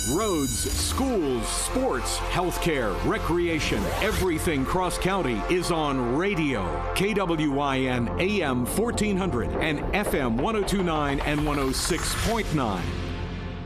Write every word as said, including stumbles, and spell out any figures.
roads, schools, sports, healthcare, recreation, everything cross-county is on radio. K W I N A M fourteen hundred and F M one oh two point nine and one oh six point nine.